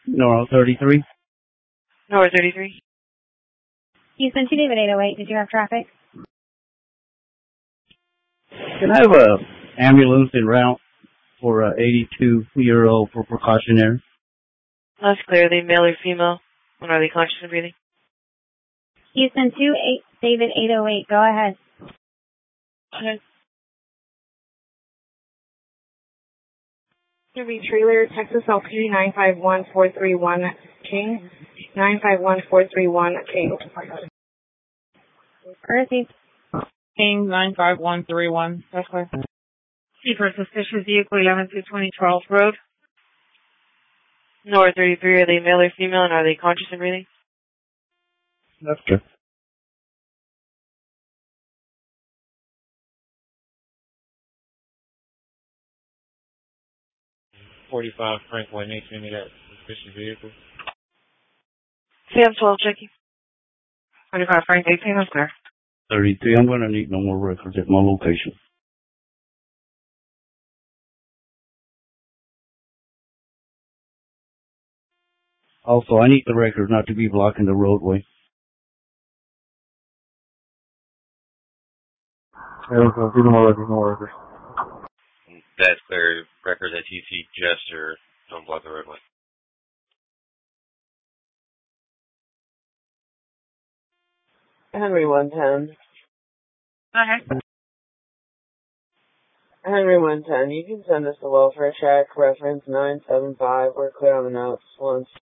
No, 33. North 33. Houston 2 David 808. Did you have traffic? Can I have a ambulance en route for a 82-year-old for precautionary? That's clear. They male or female? When are they conscious and breathing? Houston 2 David 808. Go ahead. Okay. Chevy trailer, Texas LP 951431 King. 951431 King. Earthy. King 95131. That's clear. See for suspicious vehicle 11 through 2012 Road. North 33. Are they male or female? And are they conscious and breathing? That's good. .45 Frank 118 of that suspicious vehicle. Sam 12 checking. 25 Frank 18. That's clear. 33. I'm going to need no more records at my location. Also, I need the record not to be blocking the roadway. No records. That's clear. Records at TC gesture. Don't block the roadway. Henry 110. Okay. Henry 110. You can send us a welfare check. Reference 975. We're clear on the notes once.